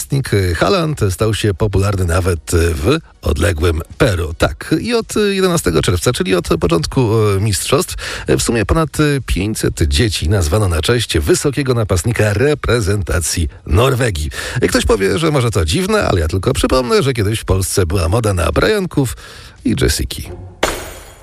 napastnik Haaland stał się popularny nawet w odległym Peru. Tak, i od 11 czerwca, czyli od początku mistrzostw, w sumie ponad 500 dzieci nazwano na cześć wysokiego napastnika reprezentacji Norwegii. Ktoś powie, że może to dziwne, ale ja tylko przypomnę, że kiedyś w Polsce była moda na Brianków i Jessiki.